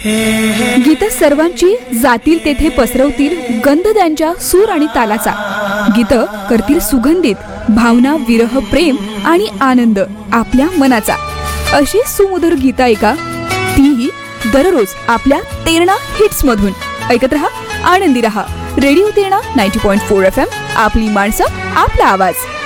गीत सर्वांची जातील तेथे पसरवतील गंध त्यांच्या सूर आणि तालाचा. गीत करतील सुगंधित भावना, विरह, प्रेम आणि आनंद आपल्या मनाचा. अशी सुमधुर गीत ऐका, तीही दररोज आपल्या तेरणा हिट्स मधून. ऐकत रहा, आनंदी रहा. रेडिओ तेरणा 90.4 FM, आपली माणसं, आपला आवाज.